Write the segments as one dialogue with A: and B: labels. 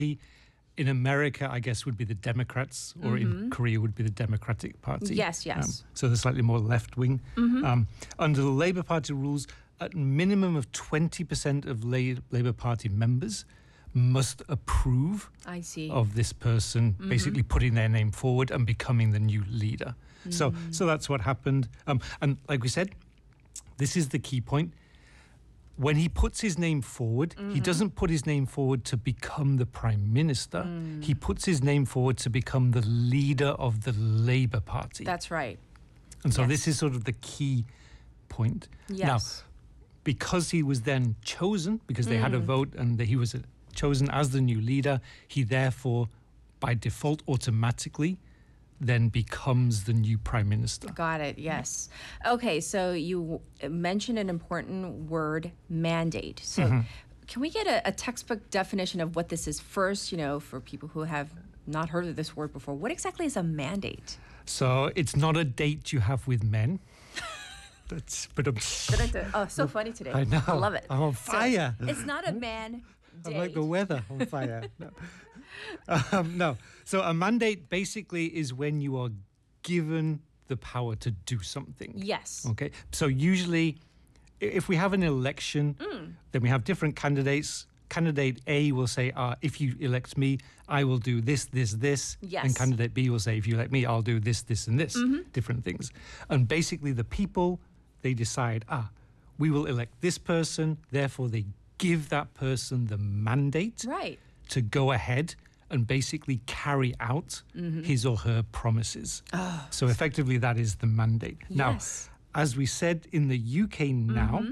A: in America, I guess, would be the Democrats, or in Korea would be the Democratic Party.
B: Yes, yes.
A: So they're slightly more left-wing. Under the Labour Party rules, a minimum of 20% of Labour Party members must approve
B: I see.
A: of this person basically putting their name forward and becoming the new leader. So that's what happened. And like we said, this is the key point. When he puts his name forward, he doesn't put his name forward to become the Prime Minister. He puts his name forward to become the leader of the Labour Party.
B: That's right.
A: And so
B: Yes.
A: this is sort of the key point.
B: Yes.
A: Now, because he was then chosen, because they had a vote and he was chosen as the new leader, he therefore, by default, automatically then becomes the new Prime Minister.
B: Got it. Yes. Okay. So you mentioned an important word, mandate. So can we get a textbook definition of what this is first, for people who have not heard of this word before? What exactly is a mandate?
A: So it's not a date you have with men.
B: Oh, so funny today.
A: I know.
B: I love it.
A: I'm on
B: So
A: fire.
B: it's not a man date.
A: I'm like the weather on fire. No. So a mandate basically is when you are given the power to do something.
B: Yes.
A: Okay. So usually, if we have an election, then we have different candidates. Candidate A will say, if you elect me, I will do this, this, this.
B: Yes.
A: And candidate B will say, if you elect me, I'll do this, this, and this. Different things. And basically the people, they decide, we will elect this person, therefore they give that person the mandate
B: Right.
A: to go ahead and basically carry out his or her promises. So effectively that is the mandate.
B: Yes.
A: Now, as we said in the UK now,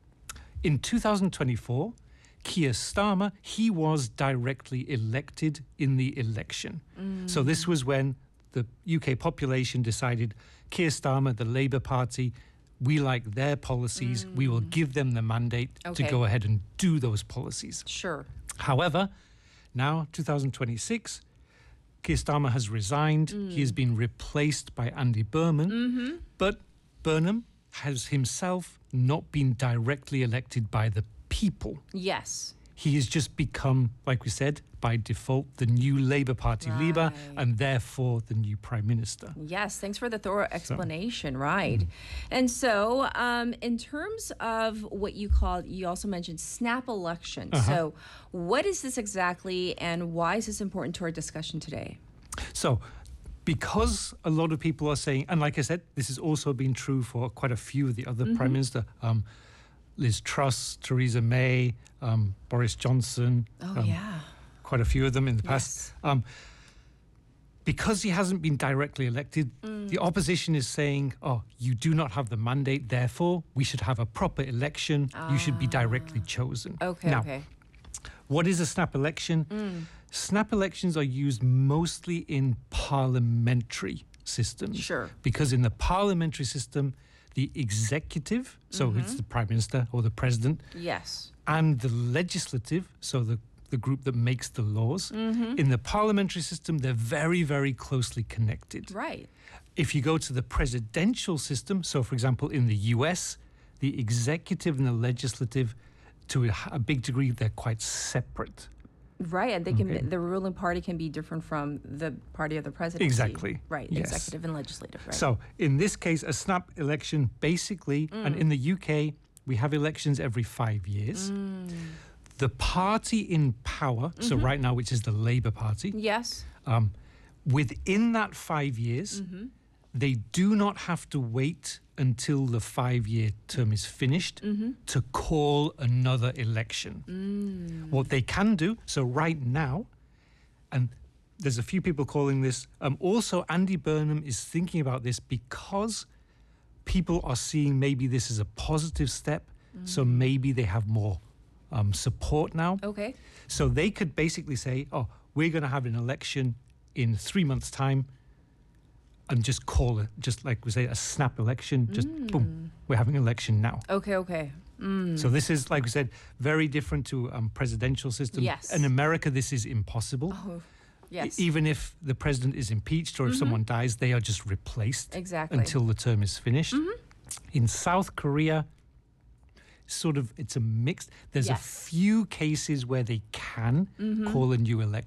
A: in 2024, Keir Starmer, he was directly elected in the election. So this was when the UK population decided, Keir Starmer, the Labour Party, we like their policies, we will give them the mandate to
B: Okay.
A: go ahead and do those policies.
B: Sure.
A: However, now 2026, Keir Starmer has resigned. He has been replaced by Andy Burnham. But Burnham has himself not been directly elected by the people.
B: Yes.
A: He has just become, like we said, by default, the new Labour Party leader
B: Right.
A: and therefore the new Prime Minister.
B: Yes, thanks for the thorough explanation. Right. And so, in terms of what you also mentioned snap elections. So, what is this exactly and why is this important to our discussion today?
A: So, because a lot of people are saying, and like I said, this has also been true for quite a few of the other Prime Minister, Liz Truss, Theresa May, Boris Johnson.
B: Oh, yeah.
A: Quite a few of them in the past. Because he hasn't been directly elected, the opposition is saying, you do not have the mandate, therefore we should have a proper election. You should be directly chosen.
B: Okay,
A: Now,
B: okay.
A: what is a snap election? Snap elections are used mostly in parliamentary systems.
B: Sure.
A: Because in the parliamentary system, the executive, so it's the Prime Minister or the President,
B: Yes.
A: and the legislative, so the group that makes the laws. In the parliamentary system, they're very, very closely connected.
B: Right.
A: If you go to the presidential system, so for example, in the US, the executive and the legislative, to a big degree, they're quite separate.
B: Right, and they can the ruling party can be different from the party of the presidency.
A: Exactly.
B: Right,
A: Yes.
B: executive and legislative, right?
A: So in this case, a snap election basically, and in the UK, we have elections every 5 years. The party in power, so right now, which is the Labour Party,
B: Yes.
A: within that 5 years, they do not have to wait until the 5-year term is finished to call another election. What they can do, so right now, and there's a few people calling this, also Andy Burnham is thinking about this because people are seeing maybe this is a positive step, so maybe they have more support now.
B: Okay.
A: So they could basically say, we're going to have an election in 3 months' time and just call it, just like we say, a snap election, just boom, we're having an election now.
B: Okay, okay.
A: So this is, like we said, very different to presidential system.
B: Yes.
A: In America, this is impossible.
B: Oh, yes.
A: Even if the president is impeached or if someone dies, they are just replaced
B: Exactly.
A: until the term is finished. In South Korea, it's a mix. There's a
B: Yes.
A: few cases where they can call a new election.